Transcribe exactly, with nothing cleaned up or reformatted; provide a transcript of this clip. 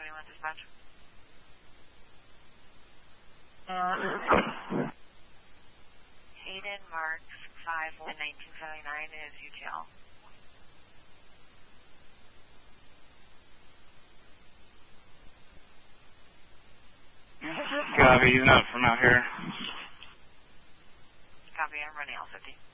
seventy-one dispatch. Uh, Hayden Marks, five one nineteen seventy-nine is U T L. Copy, he's not from out here. Copy, I'm running L fifty.